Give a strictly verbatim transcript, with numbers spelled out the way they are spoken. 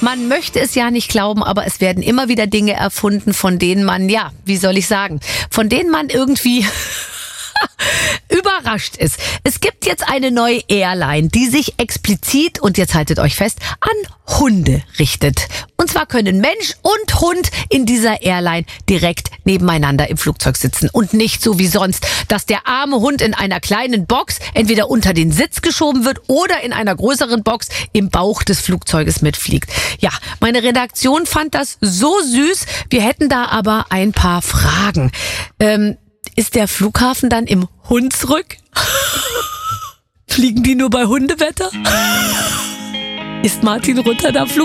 Man möchte es ja nicht glauben, aber es werden immer wieder Dinge erfunden, von denen man, ja, wie soll ich sagen, von denen man irgendwie überrascht ist. Es gibt jetzt eine neue Airline, die sich explizit, und jetzt haltet euch fest, an Hunde richtet. Und zwar können Mensch und Hund in dieser Airline direkt nebeneinander im Flugzeug sitzen. Und nicht so wie sonst, dass der arme Hund in einer kleinen Box entweder unter den Sitz geschoben wird oder in einer größeren Box im Bauch des Flugzeuges mitfliegt. Ja, meine Redaktion fand das so süß. Wir hätten da aber ein paar Fragen. Ähm, Ist der Flughafen dann im Hunsrück? Fliegen die nur bei Hundewetter? Ist Martin Rutter da Flug?